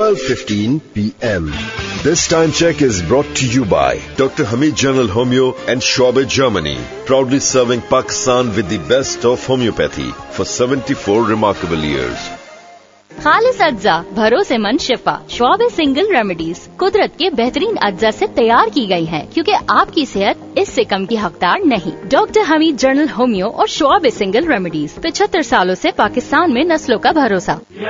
12:15 p.m. This time check is brought to you by Dr. Hamid General Homeo and Schwabe, Germany, proudly serving Pakistan with the best of homeopathy for 74 remarkable years. खालिस अज्जा, भरोसेमंद शिफा, Schwabe single remedies कुदरत के बेहतरीन अज्जा से तैयार की गई है, क्योंकि आपकी सेहत इससे कम की हकदार नहीं। डॉक्टर हमीद जनरल होमियो और श्वाबे सिंगल रेमेडीज 75 सालों से पाकिस्तान में नस्लों का भरोसा।